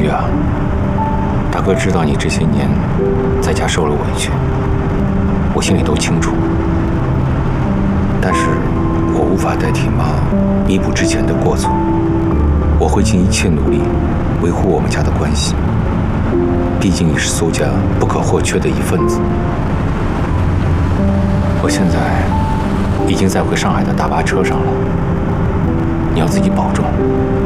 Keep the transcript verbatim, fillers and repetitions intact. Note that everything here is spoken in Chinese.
玉啊，大哥知道你这些年在家受了委屈，我心里都清楚。但是我无法代替妈弥补之前的过错，我会尽一切努力维护我们家的关系。毕竟你是苏家不可或缺的一份子。我现在已经在回上海的大巴车上了，你要自己保重。